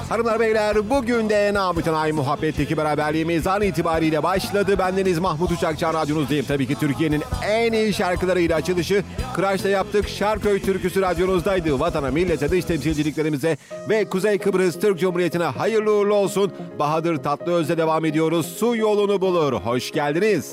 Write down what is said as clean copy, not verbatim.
Hanımlar beyler, bugün de Namütenayi Muhabbet'teki beraberliğimiz an itibariyle başladı. Bendeniz Mahmut Uçakçı, radyonuzdayım. Tabii ki Türkiye'nin en iyi şarkılarıyla açılışı Kıraç'ta yaptık. Şarköy Türküsü radyonuzdaydı. Vatana, millete, dış temsilciliklerimize ve Kuzey Kıbrıs Türk Cumhuriyeti'ne hayırlı uğurlu olsun. Bahadır Tatlıöz'le devam ediyoruz. Su yolunu bulur. Hoş geldiniz.